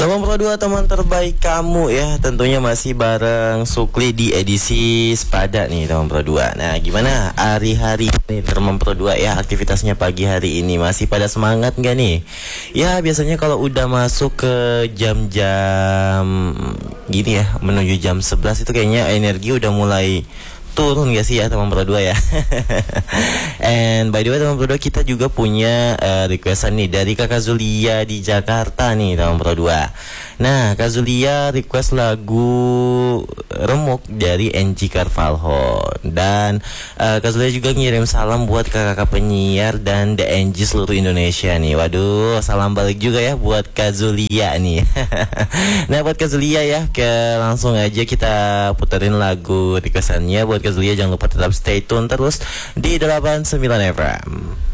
Teman Pro 2, teman terbaik kamu ya. Tentunya masih bareng Sukli di edisi Sepada nih teman Pro 2. Nah gimana hari-hari nih teman Pro 2 ya, aktivitasnya pagi hari ini masih pada semangat nggak nih? Ya biasanya kalau udah masuk ke jam-jam gini ya, menuju jam 11 itu kayaknya energi udah mulai turun gak sih ya teman Pro 2 ya. And by the way teman Pro 2, kita juga punya requestan nih dari Kakak Zulia di Jakarta nih teman Pro 2. Nah Kak Zulia request lagu Remuk dari NG Carvalho. Dan Kak Zulia juga ngirim salam buat kakak-kakak penyiar dan The NG seluruh Indonesia nih. Waduh, salam balik juga ya buat Kak Zulia nih. Nah buat Kak Zulia ya, langsung aja kita puterin lagu requestannya. Buat Kak Zulia jangan lupa tetap stay tune terus di 89 FM.